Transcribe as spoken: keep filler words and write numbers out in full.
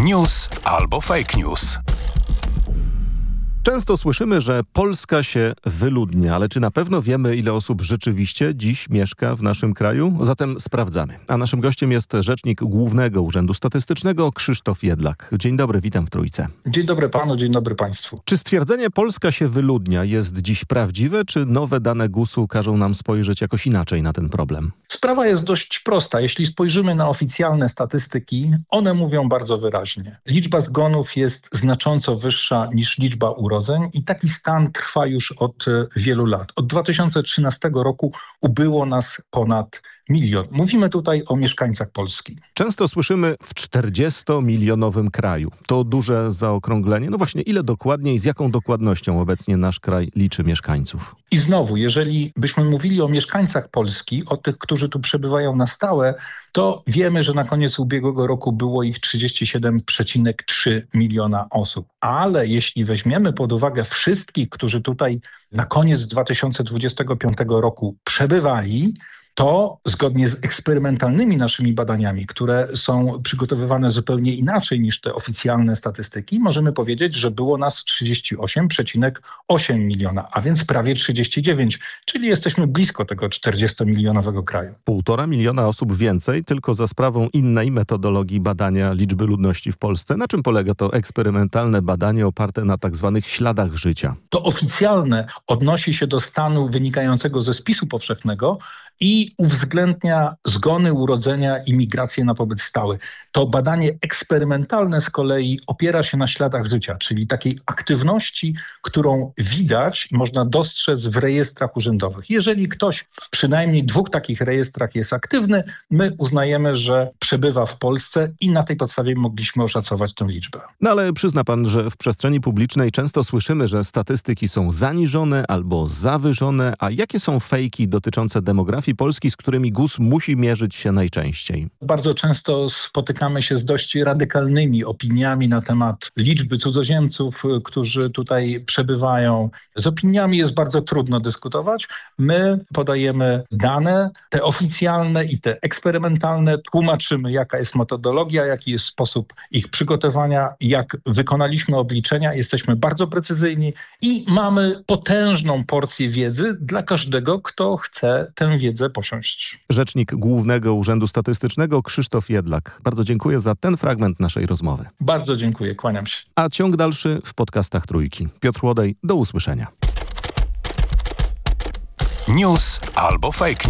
News albo fake news. Często słyszymy, że Polska się wyludnia, ale czy na pewno wiemy, ile osób rzeczywiście dziś mieszka w naszym kraju? Zatem sprawdzamy. A naszym gościem jest rzecznik Głównego Urzędu Statystycznego Krzysztof Jedlak. Dzień dobry, witam w Trójce. Dzień dobry panu, dzień dobry państwu. Czy stwierdzenie Polska się wyludnia jest dziś prawdziwe, czy nowe dane gusu każą nam spojrzeć jakoś inaczej na ten problem? Sprawa jest dość prosta. Jeśli spojrzymy na oficjalne statystyki, one mówią bardzo wyraźnie. Liczba zgonów jest znacząco wyższa niż liczba urodzeń i taki stan trwa już od wielu lat. Od dwa tysiące trzynastego roku ubyło nas ponad milion. Mówimy tutaj o mieszkańcach Polski. Często słyszymy w czterdziestomilionowym kraju. To duże zaokrąglenie. No właśnie, ile dokładnie i z jaką dokładnością obecnie nasz kraj liczy mieszkańców? I znowu, jeżeli byśmy mówili o mieszkańcach Polski, o tych, którzy tu przebywają na stałe, to wiemy, że na koniec ubiegłego roku było ich trzydzieści siedem przecinek trzy miliona osób. Ale jeśli weźmiemy pod uwagę wszystkich, którzy tutaj na koniec dwa tysiące dwudziestego piątego roku przebywali, to zgodnie z eksperymentalnymi naszymi badaniami, które są przygotowywane zupełnie inaczej niż te oficjalne statystyki, możemy powiedzieć, że było nas trzydzieści osiem przecinek osiem miliona, a więc prawie trzydzieści dziewięć, czyli jesteśmy blisko tego czterdziestomilionowego kraju. Półtora miliona osób więcej, tylko za sprawą innej metodologii badania liczby ludności w Polsce. Na czym polega to eksperymentalne badanie oparte na tak zwanych śladach życia? To oficjalne odnosi się do stanu wynikającego ze spisu powszechnego i uwzględnia zgony, urodzenia i migrację na pobyt stały. To badanie eksperymentalne z kolei opiera się na śladach życia, czyli takiej aktywności, którą widać, można dostrzec w rejestrach urzędowych. Jeżeli ktoś w przynajmniej dwóch takich rejestrach jest aktywny, my uznajemy, że przebywa w Polsce i na tej podstawie mogliśmy oszacować tę liczbę. No ale przyzna pan, że w przestrzeni publicznej często słyszymy, że statystyki są zaniżone albo zawyżone, a jakie są fejki dotyczące demografii Polski, z którymi GUS musi mierzyć się najczęściej? Bardzo często spotykamy się z dość radykalnymi opiniami na temat liczby cudzoziemców, którzy tutaj przebywają. Z opiniami jest bardzo trudno dyskutować. My podajemy dane, te oficjalne i te eksperymentalne, tłumaczymy, jaka jest metodologia, jaki jest sposób ich przygotowania, jak wykonaliśmy obliczenia. Jesteśmy bardzo precyzyjni i mamy potężną porcję wiedzy dla każdego, kto chce tę wiedzę posiąść. Rzecznik Głównego Urzędu Statystycznego Krzysztof Jedlak. Bardzo dziękuję za ten fragment naszej rozmowy. Bardzo dziękuję, kłaniam się. A ciąg dalszy w podcastach Trójki. Piotr Łodej, do usłyszenia. News albo fake news.